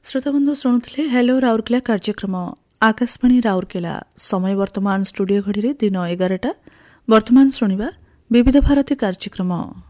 श्रोताबंधु शुणुले hello Rourkela कार्यक्रम आकाशवाणी राउरकेला समय वर्तमान स्टूडियो घड़ी दिन 11टा। वर्तमान शुणिबा विविध भारती कार्यक्रम।